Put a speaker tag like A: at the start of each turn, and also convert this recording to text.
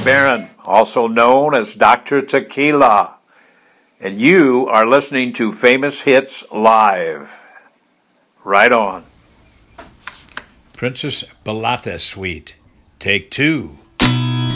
A: Barron, also known as Dr. Tequila, and you are listening to Famous Hits Live. Right on.
B: Princess Balata Suite, Take Two.